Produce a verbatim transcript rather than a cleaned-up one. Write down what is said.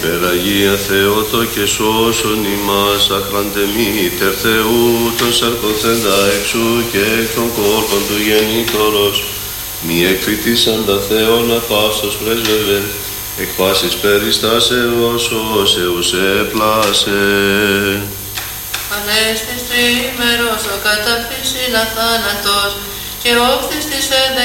Υπεραγία Θεότο και σώσον ημάς, αχραντεμίτερ Θεού, τον σαρκοθέντα εξού και εκ των κόρπων του γεννήτωρος, μη εκφυτίσαντα Θεόν απάσος πρέσβευεν, εκ πάσης περιστάσεως όσεως έπλασε. Ανέστης τριήμερος ο καταφύσιν αθάνατος, και όφθης της